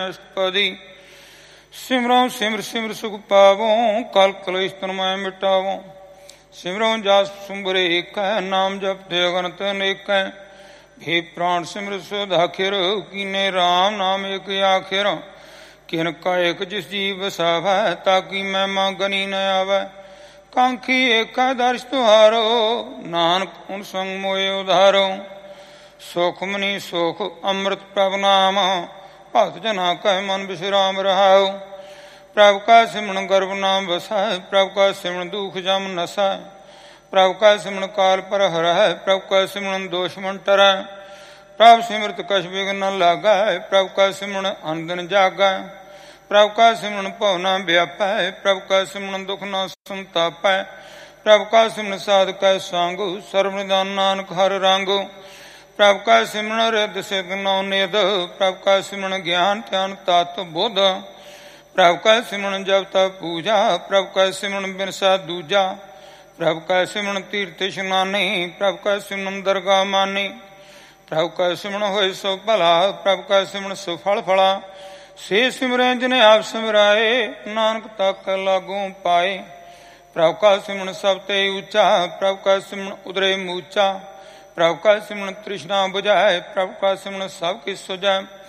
ਪਦੀ ਸਿਮਰੋ ਸਿਮਰ ਸਿਮਰ ਸੁਖ ਪਾਵੋ ਕਲ ਕਲੇਸ਼ ਤਨ ਮੈਂ ਮਿਟਾਵੋ। ਸਿਮਰੋ ਜਸ ਸੁੰਬਰ ਏਕੈ ਨਾਮ ਜਪਤੇ ਅਗਨਤ ਅਨੇਕੈ। हे प्राण सिमर सुधाखिर कीने राम नाम एक आखिर। किन का एक जिस जीव बसावै ताकि महिमा गनी न आवै। कांखी एक दर्श तुहारो नानक उन संग मोए उधारो। सुख मनी सुख अमृत प्रभ नाम भगत जना कह मन विश्राम रहाओ। प्रभ का सिमरन गर्भ नाम बसै प्रभ का सिमरन दुख जम नसै। प्रभ का सिमरन काल पर हरै प्रभ का सिमरन दोषमन टरै। प्रभ सिमरत कछ बिघ्न न लागै प्रभ का सिमरन अनदिन जागै। प्रभ का सिमरन भवना व्यापै प्रभ का सिमरन दुख न संतापै। प्रभ का सिमरन साधकै सांग सर्व निदान नानक हर रंग। प्रभ का सिमरन रिद्ध सिद्ध नौ निध प्रभ का सिमरन ज्ञान ध्यान तत् बुध। प्रभ का सिमरन जप तप पूजा प्रभ का सिमरन बिनसा दूजा। प्रभ का सिमरन तीर्थ स्नानी प्रभ का सिमरन दरगाह मानी। प्रभ का सिमरन होए सो भला प्रभ का सिमरन सुफल फला। से सिमरै जिने आप सिमराए नानक तक लागू पाए। प्रभ का सिमरन सब ते ऊंचा प्रभ का सिमरन उदरे मूचा। प्रभ का सिमरन तृष्णा बुझाए प्रभ का सिमरन सब किस सुझाए।